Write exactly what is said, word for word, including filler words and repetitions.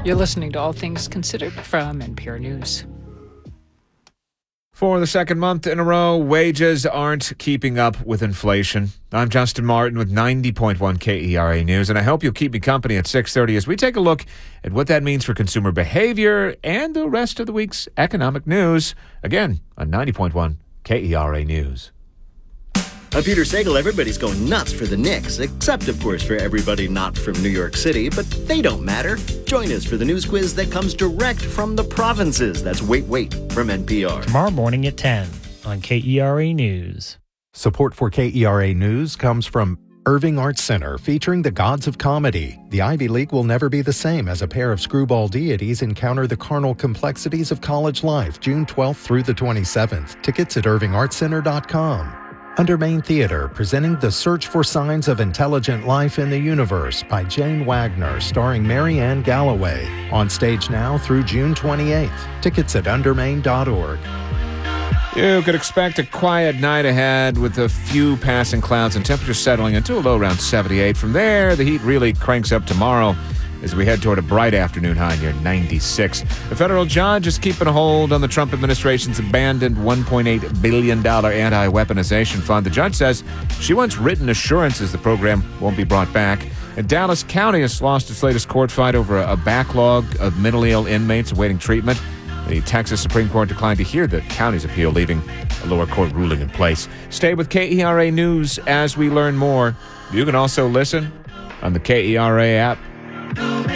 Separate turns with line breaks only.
You're listening to All Things Considered from N P R News.
For the second month in a row, wages aren't keeping up with inflation. I'm Justin Martin with ninety point one K E R A News, and I hope you'll keep me company at six thirty as we take a look at what that means for consumer behavior and the rest of the week's economic news. Again, on ninety point one K E R A News.
I'm Peter Sagal. Everybody's going nuts for the Knicks, except, of course, for everybody not from New York City, but they don't matter. Join us for the news quiz that comes direct from the provinces. That's Wait Wait from N P R.
Tomorrow morning at ten on K E R A News.
Support for K E R A News comes from Irving Arts Center, featuring the gods of comedy. The Ivy League will never be the same as a pair of screwball deities encounter the carnal complexities of college life, June twelfth through the twenty-seventh. Tickets at irving arts center dot com. Undermain Theater, presenting The Search for Signs of Intelligent Life in the Universe by Jane Wagner, starring Mary Ann Galloway. On stage now through June twenty-eighth. Tickets at undermain dot org.
You could expect a quiet night ahead with a few passing clouds and temperatures settling into a low around seventy-eight. From there, the heat really cranks up tomorrow as we head toward a bright afternoon high near ninety-six. A federal judge is keeping a hold on the Trump administration's abandoned one point eight billion dollars anti-weaponization fund. The judge says she wants written assurances the program won't be brought back. And Dallas County has lost its latest court fight over a backlog of mentally ill inmates awaiting treatment. The Texas Supreme Court declined to hear the county's appeal, leaving a lower court ruling in place. Stay with K E R A News as we learn more. You can also listen on the K E R A app.